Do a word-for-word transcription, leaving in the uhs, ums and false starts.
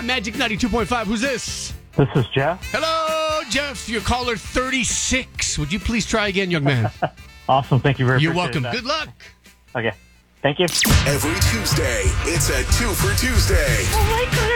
on Magic ninety-two point five. Who's this? This is Jeff. Hello, Jeff. You're caller thirty-six. Would you please try again, young man? Awesome. Thank you very much. You're welcome. Good luck. Okay. Thank you. Every Tuesday, it's a two for Tuesday. Oh my God.